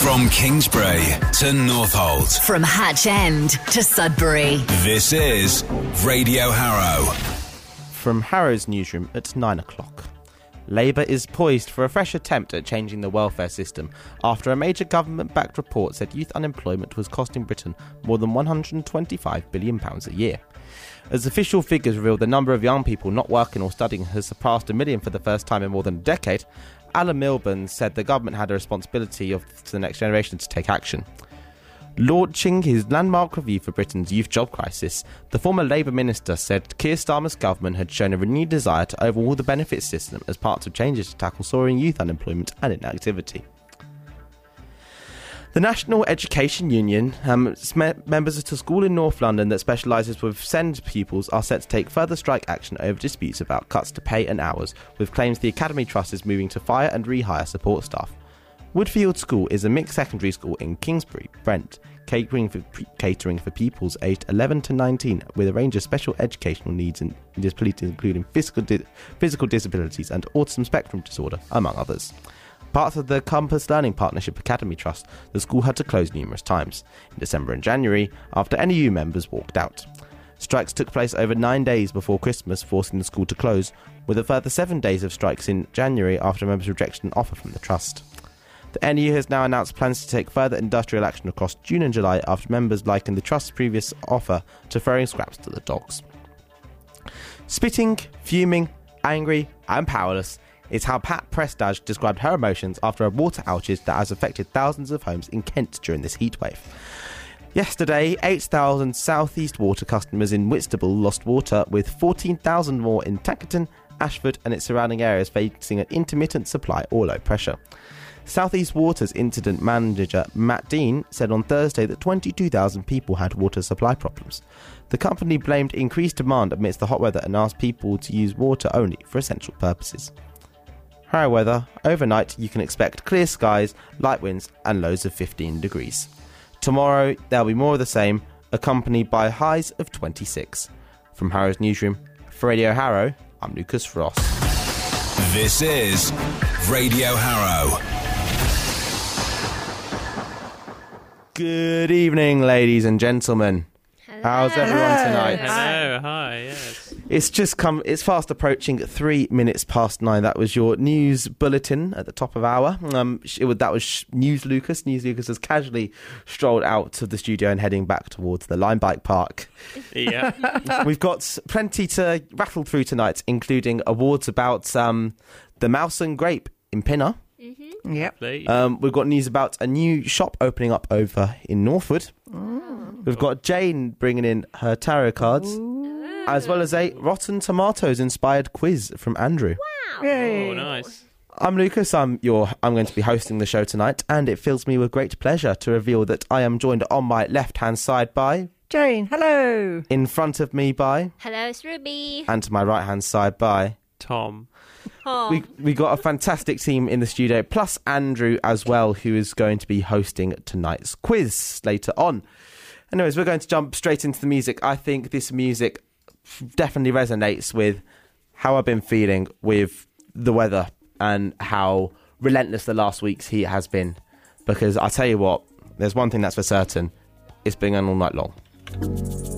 From Kingsbury to Northolt. From Hatch End to Sudbury. This is Radio Harrow. From Harrow's newsroom at 9 o'clock. Labour is poised for a fresh attempt at changing the welfare system after a major government-backed report said youth unemployment was costing Britain more than £125 billion a year. As official figures reveal the number of young people not working or studying has surpassed 1 million for the first time in more than a decade, Alan Milburn said the government had a responsibility to the next generation to take action. Launching his landmark review for Britain's youth job crisis, the former Labour minister said Keir Starmer's government had shown a renewed desire to overhaul the benefits system as part of changes to tackle soaring youth unemployment and inactivity. The National Education Union, members of a school in North London that specialises with SEND pupils, are set to take further strike action over disputes about cuts to pay and hours, with claims the Academy Trust is moving to fire and rehire support staff. Woodfield School is a mixed secondary school in Kingsbury, Brent, catering for pupils aged 11 to 19 with a range of special educational needs and disabilities, including physical disabilities and autism spectrum disorder, among others. Part of the Compass Learning Partnership Academy Trust, the school had to close numerous times, in December and January, after NEU members walked out. Strikes took place over 9 days before Christmas, forcing the school to close, with a further 7 days of strikes in January after members rejected an offer from the trust. The NEU has now announced plans to take further industrial action across June and July after members likened the trust's previous offer to throwing scraps to the dogs. Spitting, fuming, angry and powerless is how Pat Prestage described her emotions after a water outage that has affected thousands of homes in Kent during this heatwave. Yesterday, 8,000 South East Water customers in Whitstable lost water, with 14,000 more in Tankerton, Ashford and its surrounding areas facing an intermittent supply or low pressure. South East Water's incident manager Matt Dean said on Thursday that 22,000 people had water supply problems. The company blamed increased demand amidst the hot weather and asked people to use water only for essential purposes. Harrow weather: overnight you can expect clear skies, light winds and lows of 15 degrees. Tomorrow there'll be more of the same, accompanied by highs of 26. From Harrow's newsroom, for Radio Harrow, I'm Lucas Frost. This is Radio Harrow. Good evening, ladies and gentlemen. Hello. How's everyone tonight? Hello, hi, yes. It's fast approaching 3 minutes past 9. That was your news bulletin at the top of hour. That was News Lucas. News Lucas has casually strolled out of the studio and heading back towards the Lime Bike Park. Yeah. We've got plenty to rattle through tonight, including awards about the Mouse and Grape in Pinner. Mm-hmm. Yep. We've got news about a new shop opening up over in Northwood. We've got Jane bringing in her tarot cards, as well as a Rotten Tomatoes inspired quiz from Andrew. Wow. Oh, nice. I'm Lucas. I'm going to be hosting the show tonight, and it fills me with great pleasure to reveal that I am joined on my left-hand side by Jane. Hello. In front of me by Hello, it's Ruby. and to my right-hand side by Tom. Oh. We got a fantastic team in the studio, plus Andrew as well, who is going to be hosting tonight's quiz later on. Anyways, we're going to jump straight into the music. I think this music definitely resonates with how I've been feeling with the weather and how relentless the last week's heat has been. Because I tell you what, there's one thing that's for certain, it's been on all night long.